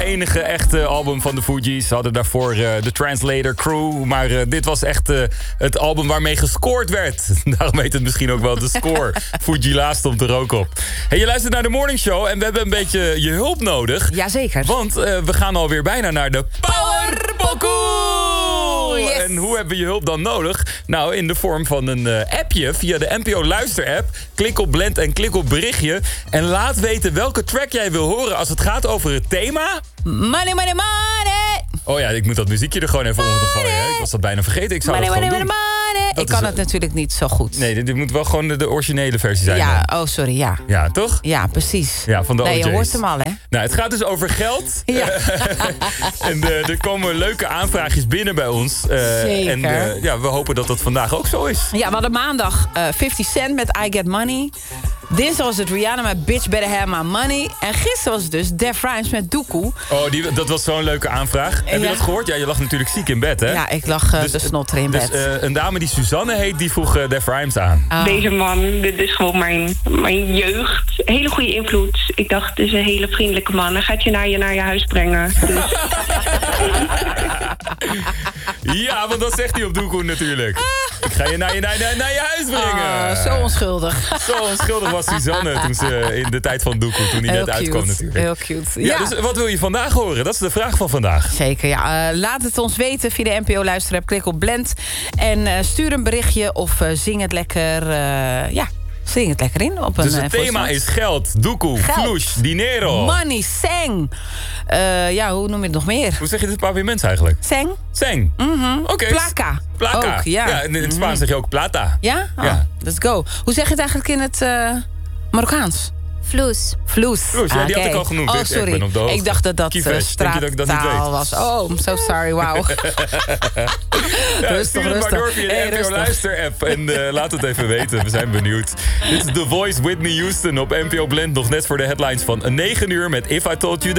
enige echte album van de Fugees. Ze hadden daarvoor The Translator Crew. Maar dit was echt het album waarmee gescoord werd. Daarom heet het misschien ook wel de score. Fu-Gee-La stond er ook op. Hey, je luistert naar de Morning Show en we hebben een beetje je hulp nodig. Jazeker. Want we gaan alweer bijna naar de Power Pokoe! Yes. En hoe hebben we je hulp dan nodig? Nou, in de vorm van een appje via de NPO Luister-app. Klik op blend en klik op berichtje. En laat weten welke track jij wil horen als het gaat over het thema. Money, money, money! Oh ja, ik moet dat muziekje er gewoon even onder gooien. Hè? Ik was dat bijna vergeten. Ik zou Money, dat gewoon money, doen. money, money. Ik kan het natuurlijk niet zo goed. Nee, dit moet wel gewoon de originele versie zijn. Ja, dan. oh sorry, ja. Ja, toch? Ja, precies. Ja, van de nee, OJ's. je hoort hem al, hè? Nou, het gaat dus over geld. Ja. En er komen leuke aanvraagjes binnen bij ons. Zeker. En we hopen dat dat vandaag ook zo is. Ja, we hadden maandag 50 Cent met I Get Money. Dinsdag was het Rihanna met Bitch Better Have My Money. En gisteren was het dus Def Rhymes met Doekoe. Oh, dat was zo'n leuke aanvraag. Heb je dat gehoord? Ja, je lag natuurlijk ziek in bed, hè? Ja, ik lag de snotter in bed. Dus een dame die Suzanne heet, die vroeg Def Rhymes aan. Deze man, dit is gewoon mijn jeugd. Hele goede invloed. Ik dacht, dit is een hele vriendelijke man. Hij gaat je naar je huis brengen. Dus. Ja, want dat zegt hij op Doekoe natuurlijk. Ik ga je naar je huis brengen. Zo onschuldig. Zo onschuldig was Suzanne toen ze in de tijd van Doekoe, toen hij net uitkwam natuurlijk. Heel cute. Ja, dus wat wil je vandaag horen? Dat is de vraag van vandaag. Zeker, ja. Laat het ons weten via de NPO Luisterapp. Klik op blend en stuur een berichtje of zing het lekker. Zing het lekker in. Op dus een het thema is geld, doekoe, flush, dinero. Money, seng. Hoe noem je het nog meer? Hoe zeg je dit papiaments eigenlijk? Seng. Seng. Oké. Plaka. Plaka. Ook, ja. In het Spaans zeg je ook plata. Ja? Oh, ja. Let's go. Hoe zeg je het eigenlijk in het Marokkaans? Floes. Floes. Die had ik al genoemd. Oh, sorry. Ik dacht dat straattaal was. Oh, I'm so sorry. Wauw. Stuur het maar door via de NPO Luister-app. En laat het even weten. We zijn benieuwd. Dit is The Voice, Whitney Houston op NPO Blend. Nog net voor de headlines van 9 uur met If I Told You That.